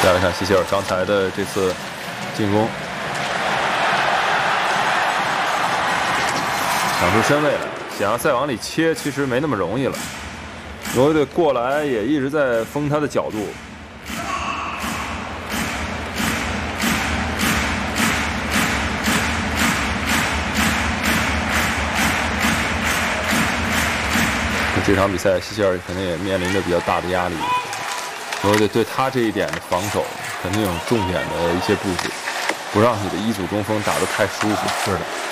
再来看希希尔刚才的这次进攻，抢出身位来，想要再往里切，其实没那么容易了。挪威队过来也一直在封他的角度。 这场比赛，希希尔可能也面临着比较大的压力。挪威队对他这一点的防守，肯定有重点的一些布置，不让你的一组中锋打得太舒服。 是的。